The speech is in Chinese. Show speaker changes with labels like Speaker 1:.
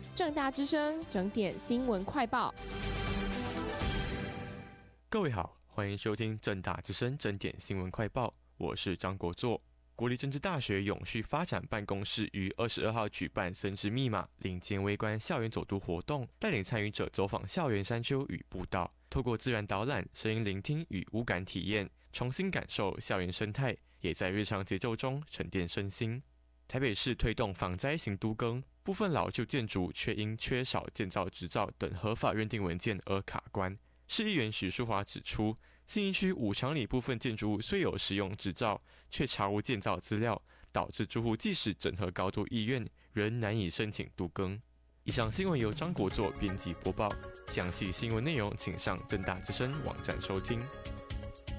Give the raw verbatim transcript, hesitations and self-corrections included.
Speaker 1: 政大之声整点新闻快报。
Speaker 2: 各位好，欢迎收听政大之声整点新闻快报，我是张国作。国立政治大学永续发展办公室于二十二号举办森之密码领尖微观校园走读活动，带领参与者走访校园山丘与步道，透过自然导览、声音聆听与五感体验，重新感受校园生态，也在日常节奏中沉淀身心。台北市推动防灾型都更，部分老旧建筑却因缺少建造执照等合法认定文件而卡关。市议员许淑华指出，信义区五常里部分建筑物虽有使用执照，却查无建造资料，导致住户即使整合高度意愿，仍难以申请都更。以上新闻由张国作编辑播报，详细新闻内容请上政大之声网站收听。